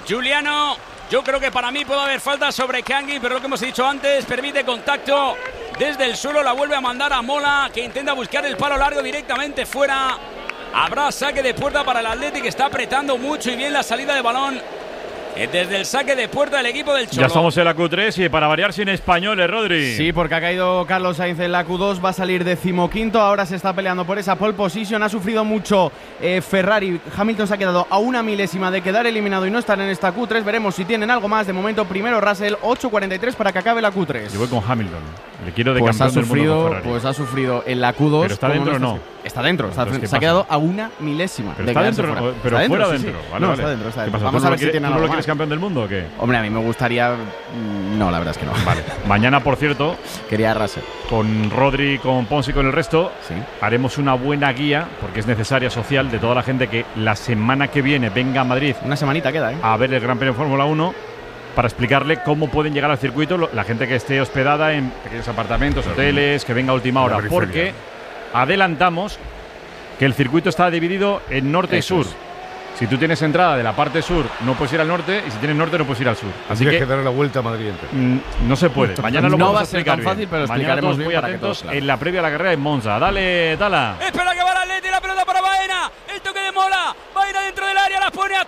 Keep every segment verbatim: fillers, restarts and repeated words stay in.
Giuliano. Yo creo que para mí puede haber falta sobre Kangui, pero lo que hemos dicho antes, permite contacto desde el suelo, la vuelve a mandar a Mola, que intenta buscar el palo largo directamente fuera. Habrá saque de puerta para el Athletic, que está apretando mucho y bien la salida de balón desde el saque de puerta del equipo del Cholo. Ya estamos en la Q tres y para variar sin españoles, Rodri. Sí, porque ha caído Carlos Sainz en la Q dos, va a salir decimoquinto, ahora se está peleando por esa pole position, ha sufrido mucho eh, Ferrari, Hamilton se ha quedado a una milésima de quedar eliminado y no estar en esta Q tres, veremos si tienen algo más. De momento primero Russell, ocho cuarenta y tres para que acabe la Q tres. Yo voy con Hamilton, le quiero de pues campeón ha sufrido, del mundo con Ferrari. Pues ha sufrido en la Q dos. ¿Pero está dentro o no? Está dentro, está, Entonces, se ha quedado a una milésima. ¿Pero de está dentro? fuera. ¿Pero ¿Está fuera dentro? dentro? Sí, sí. Vale, no, vale. está dentro, está ¿Qué dentro. pasa? Vamos ¿Tú a no ver si quieres- tiene ¿Tú no algo lo más. quieres campeón del mundo o qué? Hombre, a mí me gustaría… No, la verdad es que no. Vale. Mañana, por cierto, quería Russell. Con Rodri, con Pons y con el resto, sí. haremos una buena guía, porque es necesaria, social, de toda la gente que la semana que viene venga a Madrid. Una semanita queda, ¿eh? A ver el Gran Premio de Fórmula uno, para explicarle cómo pueden llegar al circuito la gente que esté hospedada en pequeños apartamentos, hoteles, que venga a última hora, porque adelantamos que el circuito está dividido en norte Eso y sur. es. Si tú tienes entrada de la parte sur, no puedes ir al norte, y si tienes norte, no puedes ir al sur. Así Tienes que, que darle la vuelta a Madrid entero. mm, no se puede. Mañana lo No vamos va a a ser explicar tan bien. fácil, pero Mañana explicaremos todos bien muy para que atentos todos, claro. en la previa a la carrera en Monza. Dale, Tala. Espera que va el Atleti, la pelota para Baena. El toque de Mola. Baena dentro del área, la pone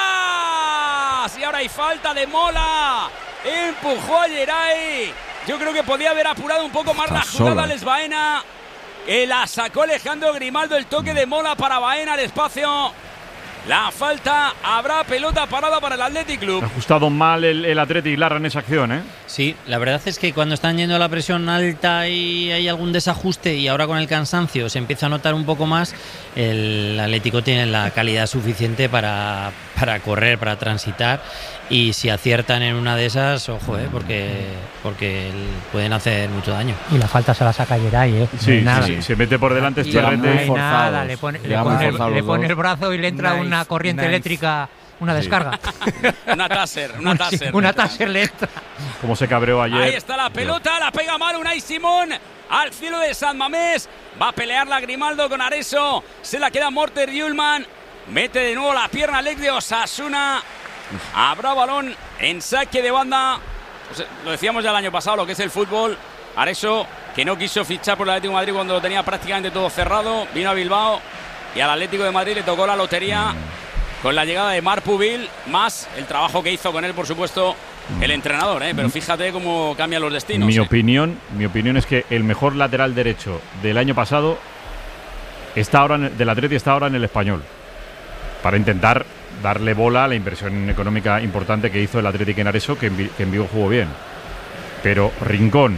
atrás. Y ahora hay falta de Mola. Empujó a Geray. Yo creo que podía haber apurado un poco más Está la solo. jugada Les Baena. Que la sacó Alejandro Grimaldo. El toque de Mola para Baena al espacio. La falta, habrá pelota parada para el Athletic Club. Ha ajustado mal el, el Athletic Larra en esa acción, ¿eh? Sí, la verdad es que cuando están yendo a la presión alta y hay algún desajuste y ahora con el cansancio se empieza a notar un poco más, el Atlético tiene la calidad suficiente para, para correr, para transitar, y si aciertan en una de esas, ojo, ¿eh? porque, porque pueden hacer mucho daño. Y la falta se la saca Geray, ¿eh? Sí, No hay sí, sí, se mete por delante Y este no hay rete. nada, le pone, le Llegan pone, muy el, forzados le los pone dos. el brazo y le entra Nice, una corriente nice. eléctrica, una descarga. Una Taser, una Taser. Una Taser le entra. Como se cabreó ayer. Ahí está la pelota, la pega mal Unai Simón al cielo de San Mamés. Va a pelear la Grimaldo con Areso. Se la queda Morter Yulman. Mete de nuevo la pierna Alex de Osasuna. Habrá balón en saque de banda. Pues, lo decíamos ya el año pasado, lo que es el fútbol. Areso, que no quiso fichar por el Atlético de Madrid cuando lo tenía prácticamente todo cerrado. Vino a Bilbao y al Atlético de Madrid le tocó la lotería con la llegada de Marc Pubil, más el trabajo que hizo con él, por supuesto, el entrenador, ¿eh? Pero fíjate cómo cambian los destinos. Mi ¿eh? opinión, mi opinión es que el mejor lateral derecho del año pasado está ahora en, del Atleti está ahora en el Español, para intentar darle bola a la inversión económica importante que hizo el Atlético en Areso, que en, Vi- que en Vigo jugó bien. Pero Rincón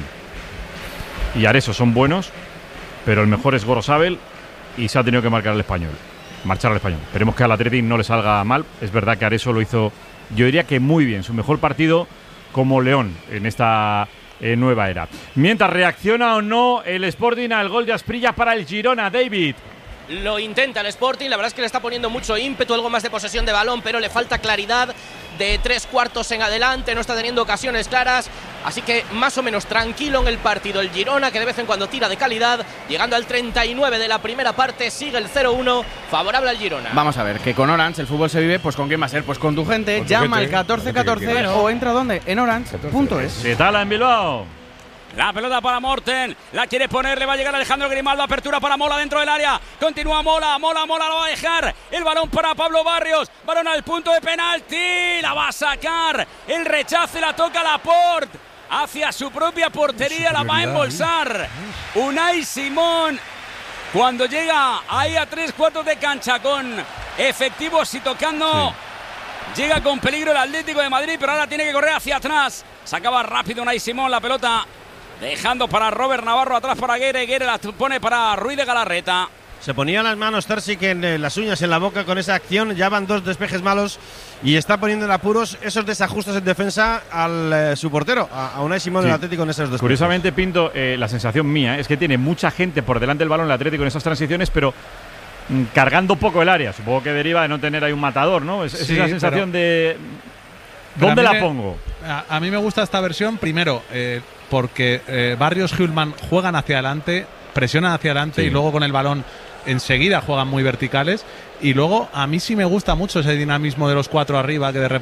y Areso son buenos, pero el mejor es Gorosabel y se ha tenido que marcar al Español. Marchar al Español. Esperemos que al Athletic no le salga mal. Es verdad que Areso lo hizo, yo diría que muy bien, su mejor partido como León en esta eh, nueva era. Mientras reacciona o no el Sporting al gol de Asprilla para el Girona, David. Lo intenta el Sporting, la verdad es que le está poniendo mucho ímpetu, algo más de posesión de balón, pero le falta claridad de tres cuartos en adelante, no está teniendo ocasiones claras, así que más o menos tranquilo en el partido el Girona, que de vez en cuando tira de calidad, llegando al treinta y nueve de la primera parte, sigue el cero uno, favorable al Girona. Vamos a ver, que con Orange el fútbol se vive, pues ¿con quién va a ser? Pues con tu gente, Con tu llama gente, al catorce catorce con tu gente. o entra ¿dónde? En orange punto es. ¿Qué tal en Bilbao? La pelota para Morten, la quiere poner, le va a llegar Alejandro Grimaldo, apertura para Mola dentro del área, continúa Mola, Mola, Mola la va a dejar, el balón para Pablo Barrios, balón al punto de penalti, la va a sacar, el rechace la toca Laporte, hacia su propia portería, la va a embolsar, Unai Simón, cuando llega ahí a tres cuartos de cancha con efectivos y tocando... Llega con peligro el Atlético de Madrid, pero ahora tiene que correr hacia atrás. Sacaba rápido Unai Simón la pelota, dejando para Robert Navarro, atrás para Guerre. Guerre la pone para Ruiz de Galarreta. Se ponía las manos Terzic en eh, las uñas en la boca con esa acción. Ya van dos despejes malos y está poniendo en apuros esos desajustes en defensa al eh, su portero, a, a Unai Simón Sí. del Atlético en esos despejes. Curiosamente, Pinto, eh, la sensación mía es que tiene mucha gente por delante del balón el Atlético en esas transiciones, pero mm, cargando poco el área. Supongo que deriva de no tener ahí un matador, ¿no? Es, es Sí, esa sensación pero, de... pero ¿Dónde a la mí me- pongo? A, a mí me gusta esta versión, primero, eh, porque eh, Barrios y Hülman juegan hacia adelante, presionan hacia adelante Sí. y luego con el balón enseguida juegan muy verticales. Y luego a mí sí me gusta mucho ese dinamismo de los cuatro arriba, que de repente